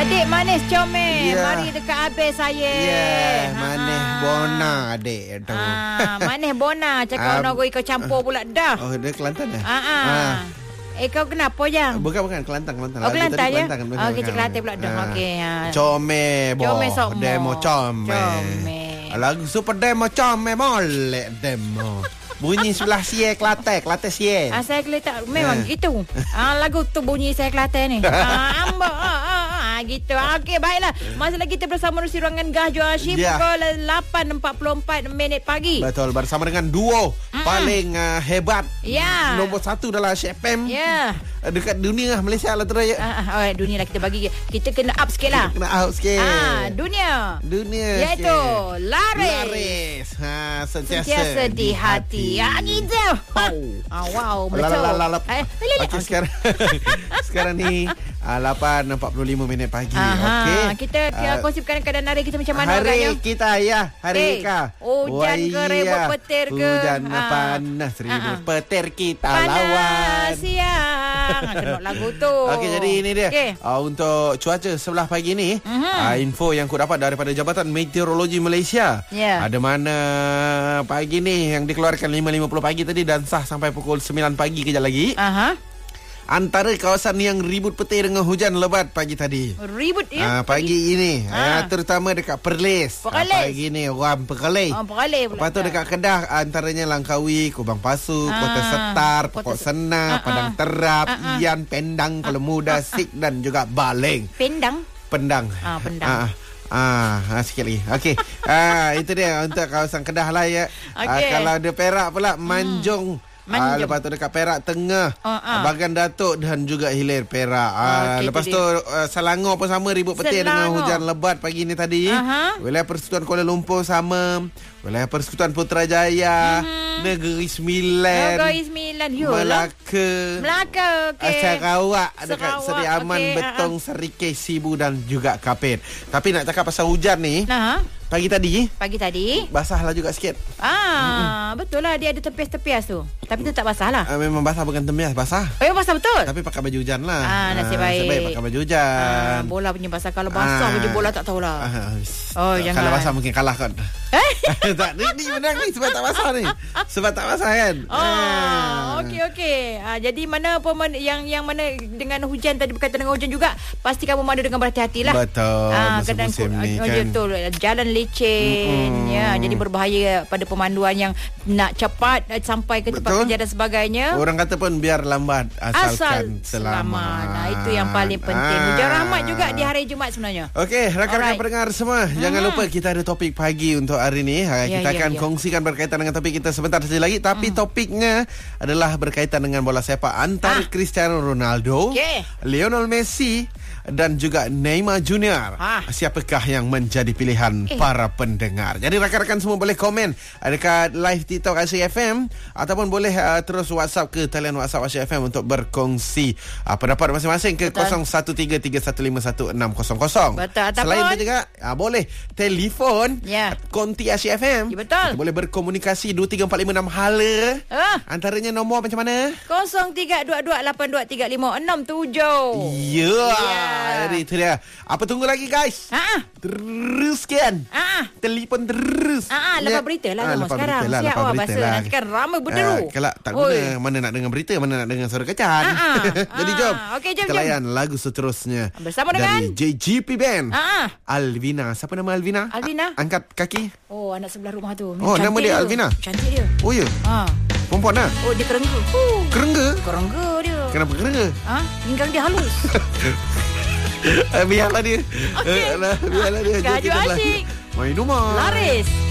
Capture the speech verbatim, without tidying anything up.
Adik manis comel. Ya. Mari dekat habis saya. Ya, yeah, manis Ha. bona adik tu. Ah, manis bona. Cakap Ah, nak goi kau campur pula dah. Oh, dia Kelantan eh? Ah, ah. Eh kau kenapa yang? Bukan bukan Kelantan Kelantan. Oh, Lagu Kelantan tadi ya? Kelantan, Oh, okey, Kelantan pula dah. Ah. Okey. Ha. Comel boh. Comel sok mo. Demo comel. Comel. Lagu super demo comel molek demo. Bunyi sebelah sie Kelantan, Kelantan sie. Ah, saya keletak memang Eh. gitu. Ah, lagu tu bunyi saya Kelantan ni. Ah, ambak. Ah, ah, ah, gitu. Okey, baiklah. Masa lagi kita bersama Rusi Ruangan Gahjo Hashim Ya. pukul lapan empat puluh empat minit pagi. Betul, bersama dengan duo Mm-mm. paling uh, hebat. Ya. Nombor satu dalam Asia F M. Ya. Dekat dunia lah, Malaysia lah terus ya. Ah, ah, oh, dunia lah kita bagi. Kita kena up sikit lah. Kena out sikit. Ah, dunia. Dunia Iaitu sikit. laris. Laris. Ha, sentiasa, Sentiasa di hati. Ah, gitu. Oh. Ah, wow, Lala, betul. lala, lala. Eh, lele. Okey, sekarang sekarang ni uh, lapan empat puluh lima minit pagi. Aha, Okey. kita uh, kongsikan keadaan hari kita macam mana agaknya? Hari kita ya, hari Eh, ka. hujan ke, Wah, ribut iya. petir ke? Hujan Ah. panas, ribut Ah. petir kita Panas lawan. siang. Kena lagu tu. Okey, jadi ini dia. Okey. Uh, untuk cuaca sebelah pagi ni, Mhm. uh, info yang ku dapat daripada Jabatan Meteorologi Malaysia. Ya. Ada mana pagi ni yang dikeluarkan lima lima puluh pagi tadi dan sah sampai pukul sembilan pagi kejap lagi. Aha. Antara kawasan yang ribut petir dengan hujan lebat pagi tadi. Ribut ya. Ah, pagi ini Ah. ah, terutama dekat Perlis. Perlis. Ah, pagi ni orang Perlis. Oh, peralih pula. Lepas tu dekat Kedah antaranya Langkawi, Kubang Pasu, Ah, Kota Setar, Kota Pokok Se- Sena, Ah, ah. Padang Terap, Ah, ah. Ian, Pendang, Kuala Muda, Sik dan juga Baling. Pendang. Pendang. Ah, Pendang. Ah, ah, ah, sikit lagi. Okey. ah, itu dia untuk kawasan Kedah lah ya. Ah, Okey. kalau ada Perak pula Manjung. Ah, Manjung. lepas tu dekat Perak Tengah, Oh, ah. Bagan Datuk dan juga Hilir Perak. Ah, Okey, lepas tu tu uh, Selangor pun sama ribut petir dengan Selangor. hujan lebat pagi ni tadi. Aha. Wilayah Persekutuan Kuala Lumpur sama, wilayah Persekutuan Putrajaya, Mhm. Negeri Sembilan, Negeri Sembilan. Yolah. Melaka, Melaka. Okey. Sarawak, dekat Sarawak, Seri Aman, okey, Betong, Serikei, Sibu dan juga Kapit. Tapi nak cakap pasal hujan ni, Nah, pagi tadi pagi tadi. basahlah juga sikit. Ah, betul lah dia ada tepias-tepias tu. Tapi tu tak basah lah. Uh, memang basah bukan temias, basah. Oh, basah betul. Tapi pakai baju hujan lah. Ah, nasib Ah, baik. Nasib baik pakai baju hujan. Ah, bola punya basah. Kalau basah Ah. punya bola tak tahulah. Ah, Oh, kalau jangan. basah mungkin kalah kan. Eh? tak, ni, ni menang ni sebab tak basah ni. Sebab tak basah kan. Oh, okey okey. Ah, jadi mana pun mana, yang yang mana dengan hujan tadi berkaitan dengan hujan juga, pasti kamu mandu dengan berhati-hatilah. Betul. Ah, Masa kadang musim ni oh, kan. betul. Jalan lecin Mm-mm. ya, jadi berbahaya pada pemanduan yang nak cepat eh, sampai ke tempat Betul. kerja dan sebagainya. Orang kata pun biar lambat asalkan Asal selamat. selamat. Nah, itu yang paling penting. Ah. Hujan rahmat juga di hari Jumaat sebenarnya. Okey, rakan-rakan Alright. pendengar semua, jangan lupa kita ada topik pagi untuk hari ni. Ha, Ya, kita ya, akan ya. kongsikan berkaitan dengan topik kita sebentar saja lagi, tapi topiknya adalah berkaitan dengan bola sepak antara Ah. Cristiano Ronaldo, Okey. Lionel Messi dan juga Neymar Junior. Ah. Siapakah yang menjadi pilihan Eh. para pendengar? Jadi rakan-rakan semua boleh komen dekat live TikTok Asyik F M ataupun boleh uh, terus WhatsApp ke talian WhatsApp Asyik F M untuk berkongsi uh, pendapat masing-masing ke Betul. kosong satu tiga tiga satu lima satu enam kosong kosong. Betul, ataupun- Selain itu juga uh, boleh telefon Ya. konti Asyik F M. Ya, betul. Kita boleh berkomunikasi dua tiga empat lima enam hala. Ah. Antaranya nombor macam mana? kosong tiga dua dua lapan dua tiga lima enam tujuh. Ya, Ya. jadi itu dia. Apa tunggu lagi guys? Ha. Teruskan. Ah. Telefon terus. Ah, ah, lepas berita lah Ah, semua lepas sekarang. berita lah, Siap lepas awak berita bahasa. lah. Nanti kan ramai berderu. Ah, kalau tak Oi. guna, mana nak dengar berita, mana nak dengar suara kecan. Ah, ah. Jadi Ah. jom, Okey, jom, kita jom. layan lagu seterusnya. Bersama dari dengan J G P Band. Ah, ah. Alvina. Siapa nama Alvina? Alvina? A- angkat kaki. Oh, anak sebelah rumah tu. Oh, nama Cantik dia Alvina? Cantik dia. Oh ya, Ha. perempuan lah. Oh, dia kerengga. Uh, Kerengga? kerengga dia. Kenapa kerengga? Ha? Pinggang dia halus. Eh, biarlah dia. Okey. Eh, lah, biarlah dia. Jom Gaju kita lah. asyik. Main rumah. Laris.